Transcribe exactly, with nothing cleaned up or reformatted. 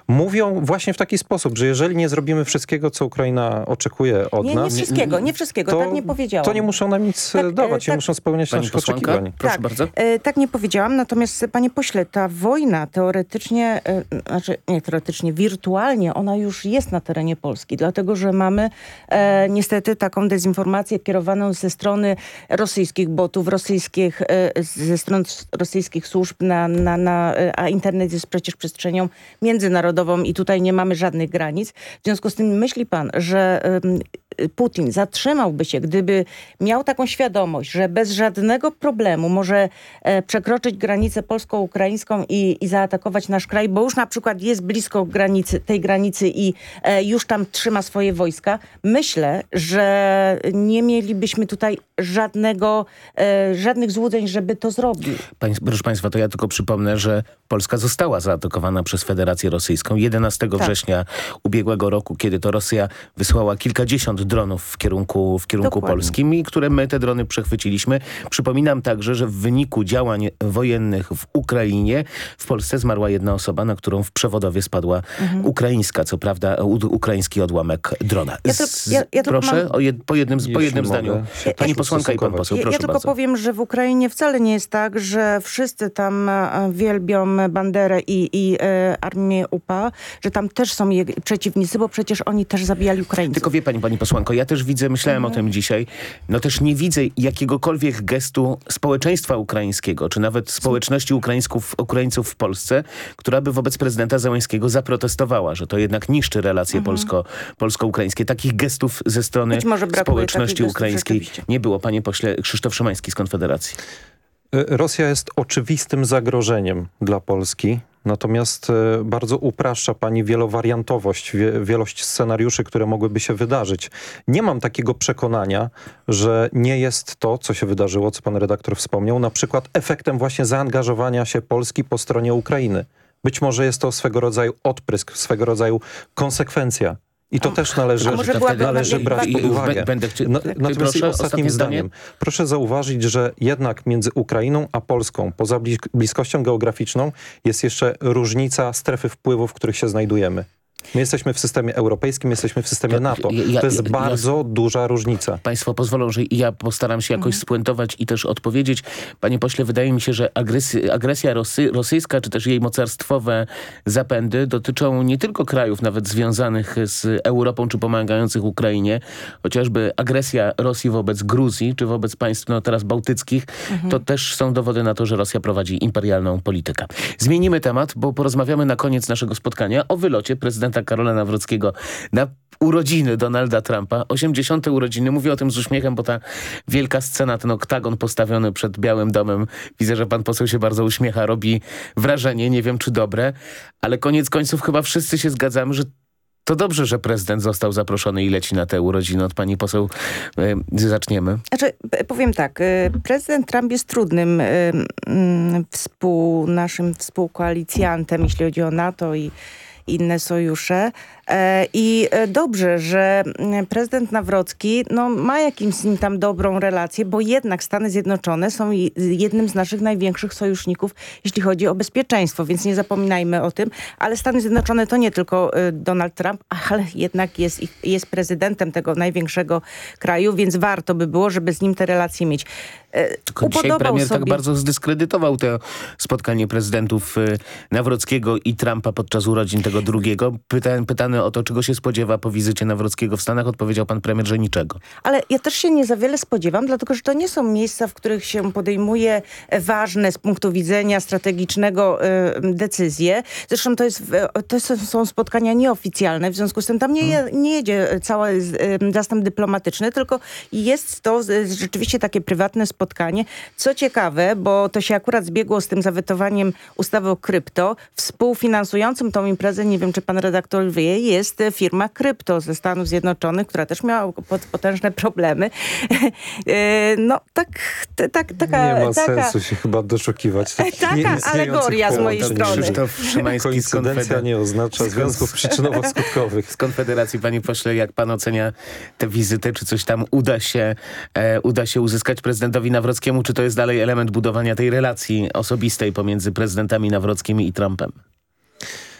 mówią właśnie w taki sposób, że jeżeli nie zrobimy wszystkiego, co Ukraina oczekuje od nie, nas... Nie wszystkiego, nie wszystkiego, to, tak nie powiedziałam. To nie muszą nam nic tak, dawać, tak, nie muszą spełniać Pani naszych posłanka? oczekiwań. Proszę tak, bardzo. E, tak nie powiedziałam, natomiast panie pośle, ta wojna teoretycznie, e, znaczy nie teoretycznie, wirtualnie ona już jest na terenie Polski, dlatego że mamy e, niestety taką dezinformację kierowaną ze strony rosyjskich botów, rosyjskich, e, ze stron rosyjskich służb, na, na, na, a internet jest przecież przestrzenią międzynarodową i tutaj nie mamy żadnych granic. W związku z tym myśli pan, że e, Putin zatrzymałby się, gdyby miał taką świadomość, że bez żadnego problemu może e, przekroczyć granicę polsko-ukraińską i, i zaatakować nasz kraj, bo już na przykład jest blisko granicy, tej granicy i e, już tam trzyma swoje wojska. Myślę, że nie mielibyśmy tutaj żadnego, e, żadnych złudzeń, żeby to zrobił. Pań, proszę Państwa, to ja tylko przypomnę, że Polska została zaatakowana przez Federację Rosyjską jedenastego Tak. września ubiegłego roku, kiedy to Rosja wysłała kilkadziesiąt dronów w kierunku, w kierunku Dokładnie. polskim i które my te drony przechwyciliśmy. Przypominam także, że w wyniku działań wojennych w Ukrainie w Polsce zmarła jedna osoba, na którą w Przewodowie spadła mhm. ukraińska, co prawda u, ukraiński odłamek drona. Ja tylko- ja- ja tylko proszę mam- o jed, po jednym, po Jeśli jednym mogę zdaniu. się Pani też posłanka i pan ustosunkować. poseł, Ja, proszę ja tylko bardzo. powiem, że w Ukrainie wcale nie jest tak, że wszyscy tam e, wielbią Banderę i, i e, armię U P A, że tam też są jej przeciwnicy, bo przecież oni też zabijali Ukraińców. Tylko wie pani, pani posłanko, ja też widzę, myślałem Mhm. o tym dzisiaj, no też nie widzę jakiegokolwiek gestu społeczeństwa ukraińskiego, czy nawet społeczności ukraińsków, Ukraińców w Polsce, która by wobec prezydenta Zełańskiego zaprotestowała, że to jednak niszczy relacje Mhm. polsko, polsko-ukraińskie. Takich gestów ze strony Być może brakuje społeczności takich gestów ukraińskiej rzeczywiście. nie było. Panie pośle, Krzysztof Szymański z Konfederacji. Rosja jest oczywistym zagrożeniem dla Polski, natomiast e, bardzo upraszcza pani wielowariantowość, wie, wielość scenariuszy, które mogłyby się wydarzyć. Nie mam takiego przekonania, że nie jest to, co się wydarzyło, co pan redaktor wspomniał, na przykład efektem właśnie zaangażowania się Polski po stronie Ukrainy. Być może jest to swego rodzaju odprysk, swego rodzaju konsekwencja. I to też należy, A może byłaby- należy jak- brać pod i- uwagę. będę chci- No, Ty natomiast proszę, i ostatnim ostatnie zdanie. zdaniem. Proszę zauważyć, że jednak między Ukrainą a Polską, poza blis bliskością geograficzną, jest jeszcze różnica strefy wpływu, w których się znajdujemy. My jesteśmy w systemie europejskim, jesteśmy w systemie To NATO. ja- ja- To jest ja- bardzo duża różnica. Państwo pozwolą, że ja postaram się jakoś Mhm. spuentować i też odpowiedzieć. Panie pośle, wydaje mi się, że agresy, agresja Rosy, rosyjska, czy też jej mocarstwowe zapędy dotyczą nie tylko krajów nawet związanych z Europą, czy pomagających Ukrainie. Chociażby agresja Rosji wobec Gruzji, czy wobec państw no, teraz bałtyckich, Mhm. to też są dowody na to, że Rosja prowadzi imperialną politykę. Zmienimy temat, bo porozmawiamy na koniec naszego spotkania o wylocie prezydenta Karola Nawrockiego na urodziny Donalda Trumpa. osiemdziesiąte urodziny. Mówię o tym z uśmiechem, bo ta wielka scena, ten oktagon postawiony przed Białym Domem. Widzę, że pan poseł się bardzo uśmiecha. Robi wrażenie, nie wiem czy dobre, ale koniec końców chyba wszyscy się zgadzamy, że to dobrze, że prezydent został zaproszony i leci na te urodziny. Od pani poseł y, zaczniemy. Znaczy, p- powiem tak, y, prezydent Trump jest trudnym y, mm, współ, naszym współkoalicjantem, jeśli chodzi o NATO i inne sojusze. E, I e, dobrze, że mm, prezydent Nawrocki no, ma jakimś z nim tam dobrą relację, bo jednak Stany Zjednoczone są i- jednym z naszych największych sojuszników, jeśli chodzi o bezpieczeństwo, więc nie zapominajmy o tym. Ale Stany Zjednoczone to nie tylko e, Donald Trump, ale jednak jest, ich- jest prezydentem tego największego kraju, więc warto by było, żeby z nim te relacje mieć. E, Tylko dzisiaj upodobał premier sobie... tak bardzo zdyskredytował to spotkanie prezydentów y, Nawrockiego i Trumpa podczas urodzin tego drugiego. Pytany, pytany o to, czego się spodziewa po wizycie Nawrockiego w Stanach, odpowiedział pan premier, że niczego. Ale ja też się nie za wiele spodziewam, dlatego że to nie są miejsca, w których się podejmuje ważne z punktu widzenia strategicznego y, decyzje. Zresztą to, jest, to są, są spotkania nieoficjalne, w związku z tym tam nie, je, nie jedzie cały y, zastęp dyplomatyczny, tylko jest to y, rzeczywiście takie prywatne spotkanie. Co ciekawe, bo to się akurat zbiegło z tym zawetowaniem ustawy o krypto, współfinansującym tą imprezę, nie wiem czy pan redaktor wie, jest firma Krypto ze Stanów Zjednoczonych, która też miała pot- potężne problemy. E, no tak, t- tak taka... Nie ma taka, sensu się chyba doszukiwać. takich Taka nieistniejących alegoria z mojej połączeń. strony. Krzysztof Szymański z, Koincydencja Konfeder- nie oznacza związków przyczynowo-skutkowych. z Konfederacji. Panie pośle, jak pan ocenia tę wizytę? Czy coś tam uda się, e, uda się uzyskać prezydentowi Nawrockiemu? Czy to jest dalej element budowania tej relacji osobistej pomiędzy prezydentami Nawrockimi i Trumpem?